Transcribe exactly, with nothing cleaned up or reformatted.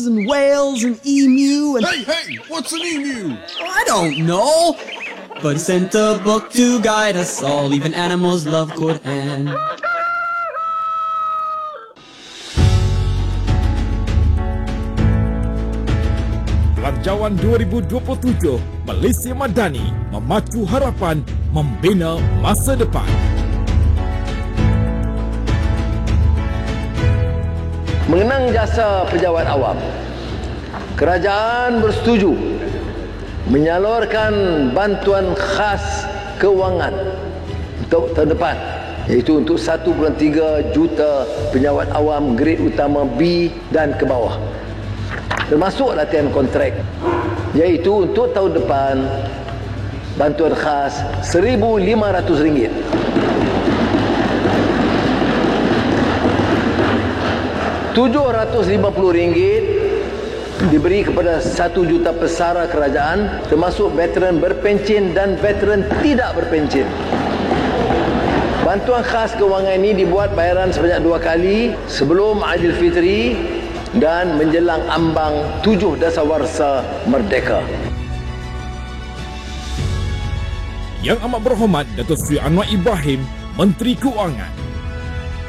and whales and emu and... Hey, hey, what's an emu? Oh, I don't know. But he sent a book to guide us all. Even animals love Quran. Belanjawan dua ribu dua puluh tujuh, Malaysia Madani, memacu harapan, membina masa depan. Mengenang jasa pejabat awam, kerajaan bersetuju menyalurkan bantuan khas kewangan untuk tahun depan, iaitu untuk satu perpuluhan tiga juta pejabat awam grade utama B dan ke bawah, termasuk latihan kontrak, iaitu untuk tahun depan bantuan khas seribu lima ratus ringgit. tujuh ratus lima puluh ringgit diberi kepada satu juta pesara kerajaan, termasuk veteran berpencen dan veteran tidak berpencen. Bantuan khas kewangan ini dibuat bayaran sebanyak dua kali sebelum Aidilfitri dan menjelang ambang tujuh dasawarsa merdeka. Yang Amat Berhormat Datuk Seri Anwar Ibrahim, Menteri Keuangan.